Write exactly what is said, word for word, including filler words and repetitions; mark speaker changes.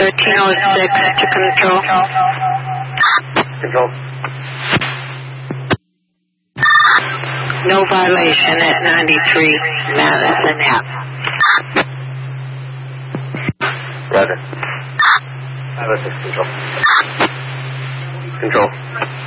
Speaker 1: thirteen oh six to control.
Speaker 2: Control.
Speaker 1: No violation at ninety-three Madison Ave.
Speaker 2: Roger. five oh six, control. Control.